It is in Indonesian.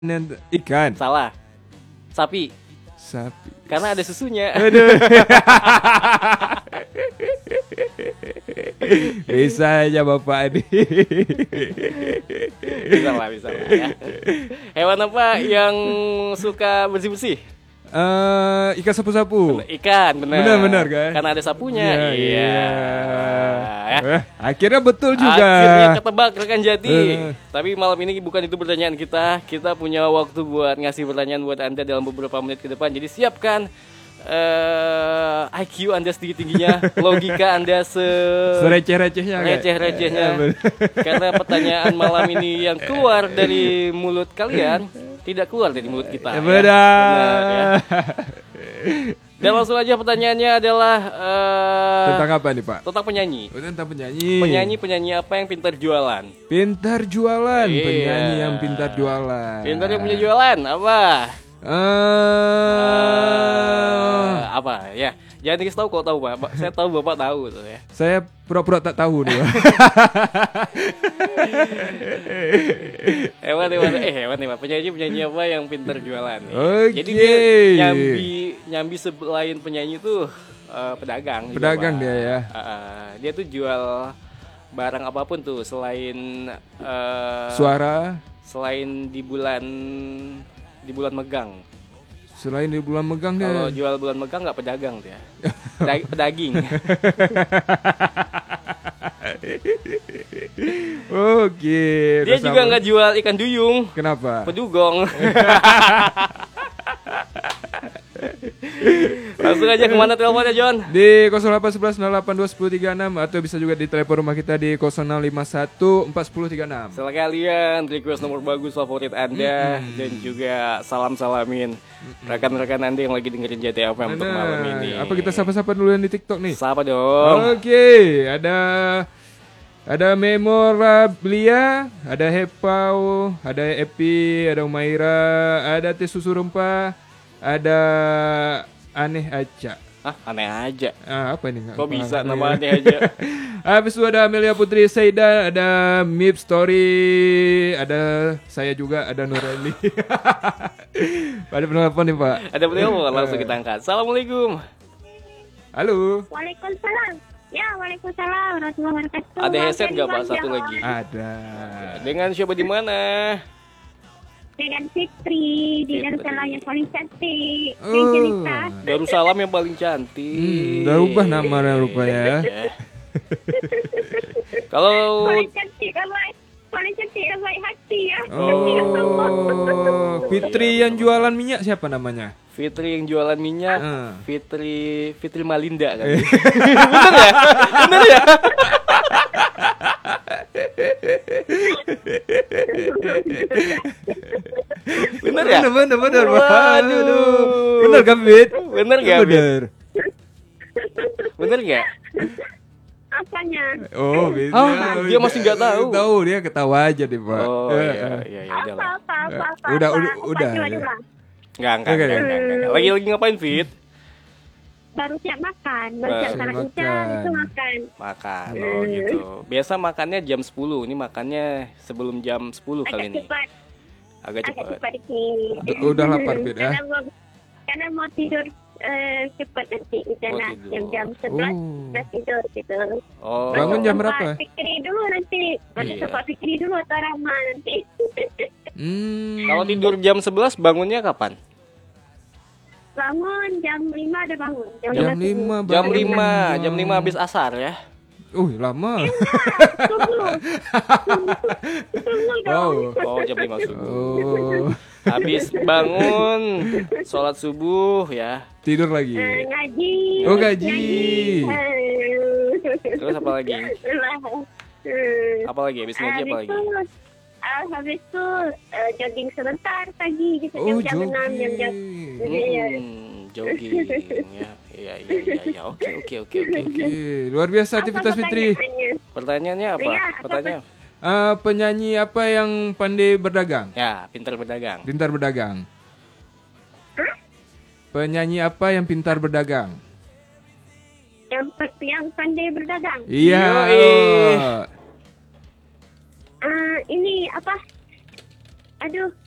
Ikan. Salah. Sapi. Sapi. Karena ada susunya. Aduh. Bisa aja Bapak ini. Bisa lah ya. Hewan apa yang suka bersih-bersih? Ikan sapu-sapu. Ikan, benar. Benar kan? Karena ada sapunya. Iya. Ya. Akhirnya betul juga. Akhirnya ketebak rekan Jati. Tapi malam ini bukan itu pertanyaan kita. Kita punya waktu buat ngasih pertanyaan buat Anda dalam beberapa menit ke depan. Jadi siapkan IQ Anda setinggi-tingginya, logika Anda sereceh-recehnya. Receh-recehnya. Karena pertanyaan malam ini yang keluar dari mulut kalian tidak keluar dari mulut kita. Benar ya. Dan langsung aja pertanyaannya adalah tentang apa nih Pak? Tentang penyanyi. Tentang penyanyi. Penyanyi apa yang pintar jualan? Pintar jualan. Iya. Penyanyi yang pintar jualan. Pintar yang punya jualan apa? Apa ya? Jangan dikasih tahu kalau tahu Pak. Saya tahu Bapak tahu tuh ya. Saya pura-pura tak tahu nih. Hewan nih Pak. Penyanyi apa yang pintar jualan? Oke. Jadi dia nyambi selain penyanyi tuh pedagang. Pedagang juga, dia ya. Dia tuh jual barang apapun tuh selain Suara. Selain di bulan megang. Selain di bulan megang dia. Kalau jual bulan megang nggak pedagang dia. Pedaging. Oke. Dia juga nggak jual ikan duyung. Kenapa? Pedugong. Langsung aja kemana teleponnya John? Di 0811-082-1036 atau bisa juga di telepon rumah kita di 051-41036. Setelah kalian request nomor bagus favorit Anda dan juga salam-salamin rekan-rekan Anda yang lagi dengerin JTFM untuk malam ini. Apa kita sapa-sapa dulu yang di TikTok nih? Sapa dong. Oke, ada Memorabilia, ada Hepau, ada Epi, ada Umaira, ada Teh Susu Rempah, ada Aneh Aja. Aneh aja. Apa ini? Kok bisa nama aneh aja? Habis itu ada Amelia Putri Saida, ada Mip Story, ada saya juga, ada Nureli. Ada penelpon nih Pak. Ada penelpon, langsung kita angkat. Assalamualaikum. Halo. Waalaikumsalam. Ya, waalaikumsalam warahmatullahi wabarakatuh. Ada headset nggak Pak satu lagi? Ada. Dengan siapa di mana? Dengan Fitri di Darussalam yang paling cantik. Darussalam yang paling cantik. Udah ubah namanya rupanya. Kalau paling cantik baik hati ya. Fitri yang jualan minyak siapa namanya? Fitri yang jualan minyak, Fitri Malinda kan. Bener ya? Bener ya? Bener ya? Bener. Waduh. Bener kan, Fit? Bener gak, Fit? Bener gak? Apanya? Oh, bisa. Dia masih nggak tahu. Tahu, dia ketawa aja deh, Pak. Oh, iya, udahlah. Udah. Enggak. Lagi ngapain, Fit? Baru siap makan, sekarang hujan itu makan. Oh gitu. Biasa makannya jam 10. Ini makannya sebelum jam 10 kali ini. Agak cepat dikit. Udah lapar, Fit ya? Karena mau tidur cepat nanti di sana jam 11 tidur gitu. Oh. Bangun jam berapa? Fikri dulu nanti. Sempat Fikri dulu atau Rama nanti. Kalau tidur jam 11 bangunnya kapan? Bangun jam 5 ada bangun. Jam 5 habis asar ya. Lama. Tunggu dong. Oh, jam 5 subuh. Habis bangun, sholat subuh ya. Tidur lagi. Ngaji. Ngaji. Terus apa lagi? Habis ngaji apa lagi? Habis itu jogging sebentar pagi gitu jam 6 jam. Jogging ya. Iya. Oke. Luar biasa aktivitas Fitri. Pertanyaannya apa? Pertanyaan. Penyanyi apa yang pandai berdagang? Ya, pintar berdagang. Pintar berdagang. Penyanyi apa yang pintar berdagang? Yang pandai berdagang. Iya. Ini apa? Aduh,